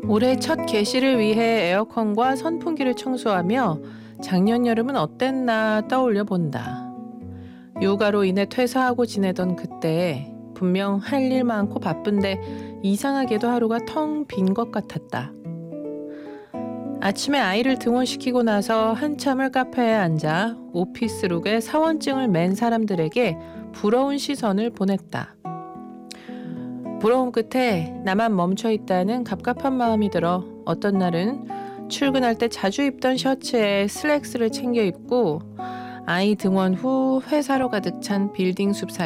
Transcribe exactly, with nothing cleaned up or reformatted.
올해 첫 개시를 위해 에어컨과 선풍기를 청소하며 작년 여름은 어땠나 떠올려 본다. 육아로 인해 퇴사하고 지내던 그때 분명 할 일 많고 바쁜데 이상하게도 하루가 텅 빈 것 같았다. 아침에 아이를 등원시키고 나서 한참을 카페에 앉아 오피스룩에 사원증을 맨 사람들에게 부러운 시선을 보냈다. 부러움 끝에 나만 멈춰 있다는 갑갑한 마음이 들어 어떤 날은 출근할 때 자주 입던 셔츠에 슬랙스를 챙겨 입고 아이 등원 후 회사로 가득 찬 빌딩 숲 사이